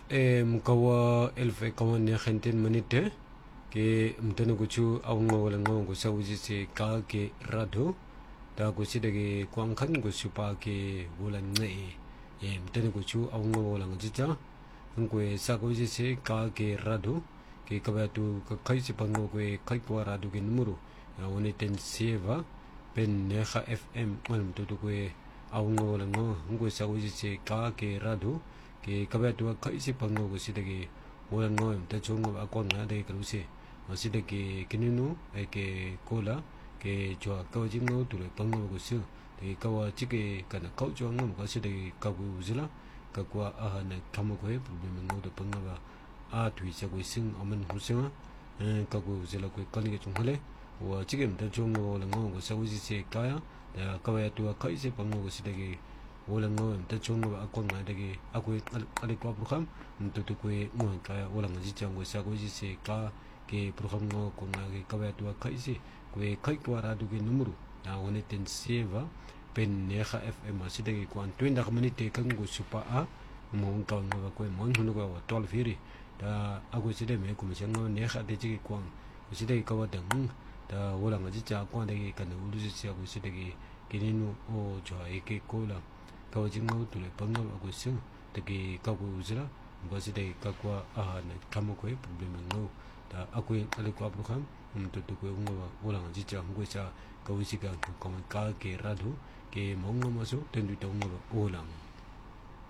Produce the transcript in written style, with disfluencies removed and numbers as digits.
Mkawa elfe kawa ne gente manite ke mtene kuchu aunga wala ngo kusa uji se ka ke rado da kusi dage kwang kan kusu pa ke wala nge mtene kuchu aunga wala ngajita ngwe sa kuji se ka ke rado ke kabatu ka kai se pango kwe kai kwa rado ke numero ya wone ten seva pen neha fm malum tutu kwe aunga wala ngo ngwe sa uji se ka ke rado ke kabatu ka kai se pango kusi dage wala ngo mta chongo akon na dage kalusi masih ke kininu ke kola ke jua kau jingo tu le pango gusu de kawa chike kana kau jua ngam kasi de kagu zila kakwa aha na kamu koe problem ngo de pango ba a tui sa ko sing amen husema kagu zila ko kali ke chunghale wa chike mta chongo le ngo ko sa uji se kaya da kawa tu kai se pango gusu de wala ngo mta chongo akon na de aku ali kwa program mtu tu ko mo kaya wala ngaji chango sa ko uji se ka ke program ngo ko na ke kawa tu kai se ko kai kwa radu ke numero na wone ten seva pen neha fm asida ke kwan 20 minute kan go supa a mo ka ngo ko mo hunu ko 12 firi da ago sida me ko me ngo neha de ke kwan sida ke kawa dang da wala ngaji cha kwan de kan ulu se ago sida ke kininu o jo ke kola kawa jingo tu le pango ago se de ke kago uzra ba sida ke kakwa a na kamo ko problem ngo da aku yang kali ku apruham untuk tu ku unga ulang jica ngwe sa kawisiga ko ka ke radu ke mongo maso tendu ta unga ulang